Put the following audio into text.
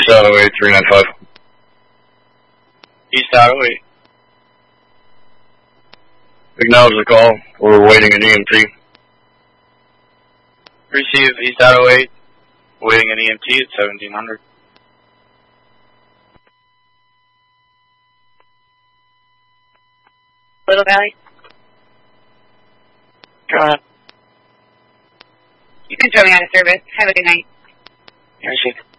Shadow 8395. East Shadow 8. Acknowledge the call. We're waiting an EMT. Receive East Shadow 8. Waiting an EMT at 1700. Little Valley. Go ahead. You can throw me out of service. Have a good night. Receive.